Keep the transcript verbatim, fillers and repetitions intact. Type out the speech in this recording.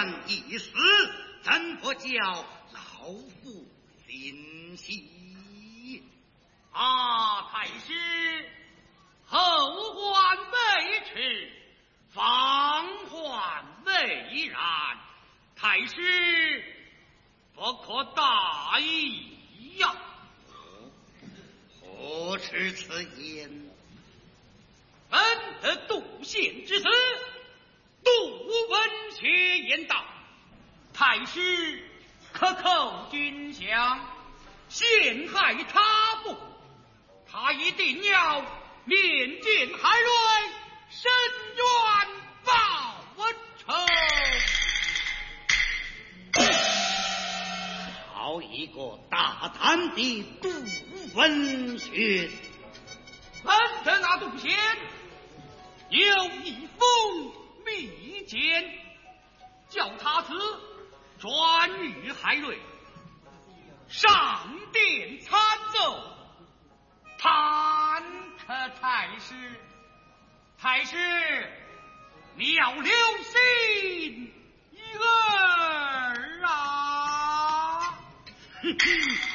人一死，怎不叫老夫心喜？ 啊，太师，后患未迟，防患未然，太师不可大意呀！ 何持此言？ 本得杜宪之子，杜文学言道：太师可扣军饷，陷害他部，他一定要面见海瑞，伸冤报仇。 好一个大胆的杜文学！ 本得那杜宪有一封密简，叫他子转与海瑞，上殿参奏。坦克太师，太师，你要留心一儿啊！ 哼哼。